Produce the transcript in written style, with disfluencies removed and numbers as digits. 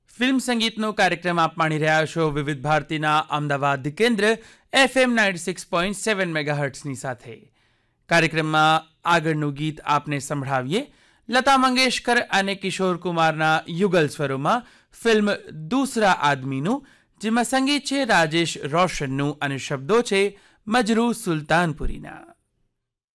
Film સંગીતનો કાર્યક્રમ આપ માણી રહ્યા છો વિવિધ ભારતીના અમદાવાદ કેન્દ્ર FM 96.7 મેગાહર્ટ્ઝની સાથે. કાર્યક્રમમાં આગળનું ગીત આપને સંભળાવીએ લતા મંગેશકર અને કિશોર કુમારના યુગલ સ્વરોમાં ફિલ્મ દૂસરા આદમીનું, જેમાં સંગીત છે રાજેશ રોશનનું અને શબ્દો છે મજરૂ સુલતાનપુરીના.